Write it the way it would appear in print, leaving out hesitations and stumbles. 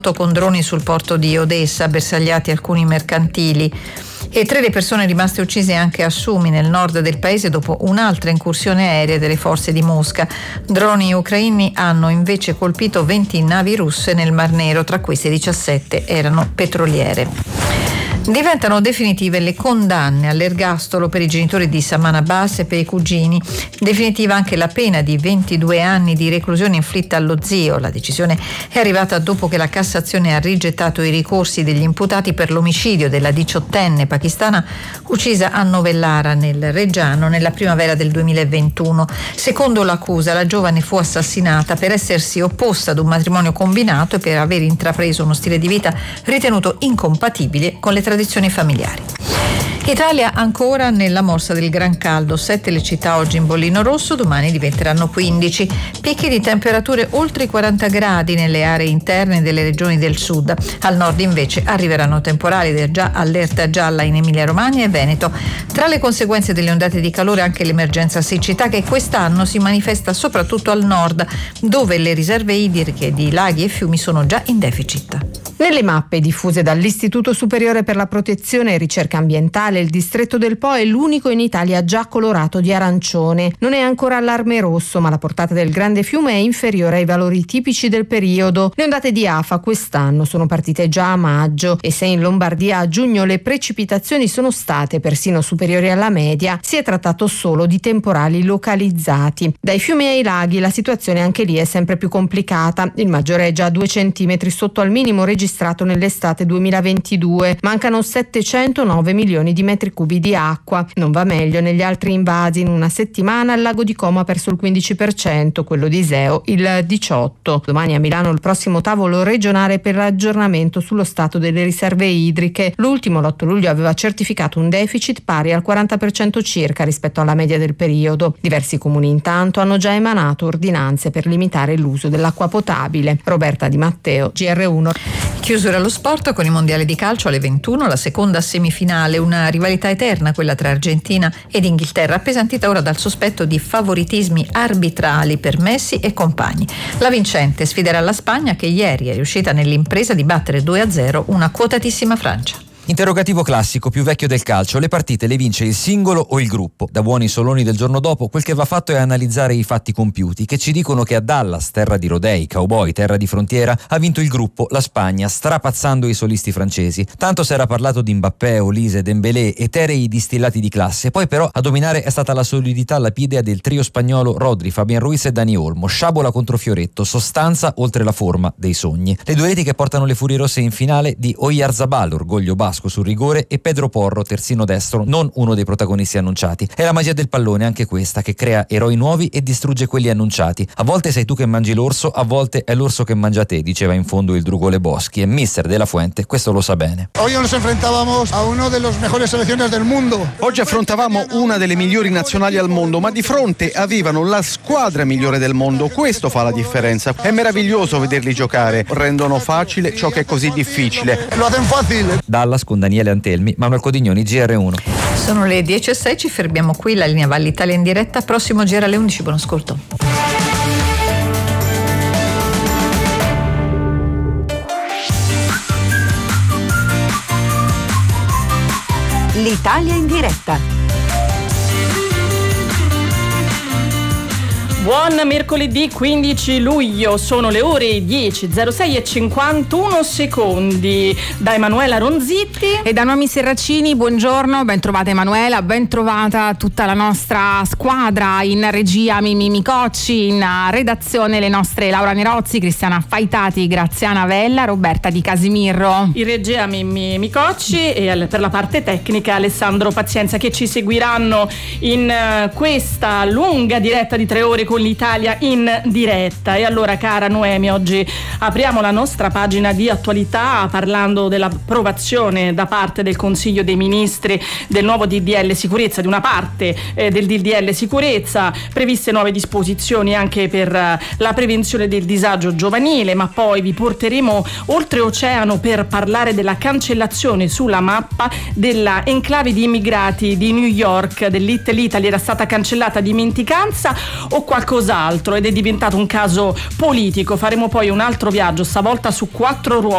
con droni sul porto di Odessa, bersagliati alcuni mercantili. E 3 le persone rimaste uccise anche a Sumi, nel nord del paese, dopo un'altra incursione aerea delle forze di Mosca. Droni ucraini hanno invece colpito 20 navi russe nel Mar Nero, tra queste 17 erano petroliere. Diventano definitive le condanne all'ergastolo per i genitori di Saman Abbas e per i cugini. Definitiva anche la pena di 22 anni di reclusione inflitta allo zio. La decisione è arrivata dopo che la Cassazione ha rigettato i ricorsi degli imputati per l'omicidio della 18enne pakistana uccisa a Novellara, nel Reggiano, nella primavera del 2021. Secondo l'accusa, la giovane fu assassinata per essersi opposta ad un matrimonio combinato e per aver intrapreso uno stile di vita ritenuto incompatibile con le tradizioni familiari. Italia ancora nella morsa del gran caldo, 7 le città oggi in bollino rosso, domani diventeranno 15. Picchi di temperature oltre i 40 gradi nelle aree interne delle regioni del sud. Al nord invece arriveranno temporali ed è già allerta gialla in Emilia-Romagna e Veneto. Tra le conseguenze delle ondate di calore anche l'emergenza siccità, che quest'anno si manifesta soprattutto al nord, dove le riserve idriche di laghi e fiumi sono già in deficit. Nelle mappe diffuse dall'Istituto Superiore per la Protezione e Ricerca Ambientale, il distretto del Po è l'unico in Italia già colorato di arancione. Non è ancora allarme rosso, ma la portata del grande fiume è inferiore ai valori tipici del periodo. Le ondate di afa quest'anno sono partite già a maggio e se in Lombardia a giugno le precipitazioni sono state persino superiori alla media, si è trattato solo di temporali localizzati. Dai fiumi ai laghi la situazione anche lì è sempre più complicata. Il maggiore è già 2 centimetri sotto al minimo registrato nell'estate 2022. Mancano 709 milioni di metri cubi di acqua. Non va meglio negli altri invasi. In una settimana il lago di Como ha perso il 15%, quello di Iseo il 18%. Domani a Milano il prossimo tavolo regionale per l'aggiornamento sullo stato delle riserve idriche. L'ultimo, l'8 luglio, aveva certificato un deficit pari al 40% circa rispetto alla media del periodo. Diversi comuni intanto hanno già emanato ordinanze per limitare l'uso dell'acqua potabile. Roberta Di Matteo, GR1. Chiusura allo sport con i mondiali di calcio alle 21, la seconda semifinale, una rivalità eterna quella tra Argentina ed Inghilterra, appesantita ora dal sospetto di favoritismi arbitrali per Messi e compagni. La vincente sfiderà la Spagna, che ieri è riuscita nell'impresa di battere 2-0 una quotatissima Francia. Interrogativo classico più vecchio del calcio: le partite le vince il singolo o il gruppo? Da buoni soloni del giorno dopo, quel che va fatto è analizzare i fatti compiuti, che ci dicono che a Dallas, terra di rodei, cowboy, terra di frontiera, ha vinto il gruppo, la Spagna, strapazzando i solisti francesi. Tanto s'era parlato di Mbappé, Olise, Dembélé, eterei distillati di classe, poi però a dominare è stata la solidità lapidea del trio spagnolo Rodri, Fabian Ruiz e Dani Olmo, sciabola contro fioretto, sostanza oltre la forma dei sogni. Le due reti che portano le furie rosse in finale di Oyarzabal, orgoglio basco sul rigore, e Pedro Porro, terzino destro, non uno dei protagonisti annunciati. È la magia del pallone anche questa, che crea eroi nuovi e distrugge quelli annunciati. A volte sei tu che mangi l'orso, a volte è l'orso che mangia te, diceva in fondo il Drugole Boschi, e mister De La Fuente questo lo sa bene. Oggi nos enfrentavamos a uno de los mejores selecciones del mundo. Oggi affrontavamo una delle migliori nazionali al mondo, ma di fronte avevano la squadra migliore del mondo. Questo fa la differenza. È meraviglioso vederli giocare. Rendono facile ciò che è così difficile. Lo hacen fácil. Dallas con Daniele Antelmi, Manuel Codignoni, GR1. Sono le 10:06, ci fermiamo qui, la linea va all'Italia in diretta, prossimo GR alle 11, buon ascolto. L'Italia in diretta. Buon mercoledì 15 luglio, sono le ore 10:06 e 51 secondi. Da Emanuela Ronzitti e da Noemi Serracini, buongiorno, ben trovata Emanuela, ben trovata tutta la nostra squadra, in regia Mimì Micocci, in redazione le nostre Laura Nerozzi, Cristiana Faitati, Graziana Vella, Roberta Di Casimiro. In regia Mimì Micocci e per la parte tecnica Alessandro Pazienza, che ci seguiranno in questa lunga diretta di 3 ore con l'Italia in diretta. E allora, cara Noemi, oggi apriamo la nostra pagina di attualità parlando dell'approvazione da parte del Consiglio dei Ministri del nuovo DDL sicurezza, di una parte del DDL sicurezza, previste nuove disposizioni anche per la prevenzione del disagio giovanile, ma poi vi porteremo oltreoceano per parlare della cancellazione sulla mappa della enclave di immigrati di New York, dell'Italy. Era stata cancellata a dimenticanza o qualcos'altro ed è diventato un caso politico. Faremo poi un altro viaggio, stavolta su 4 ruote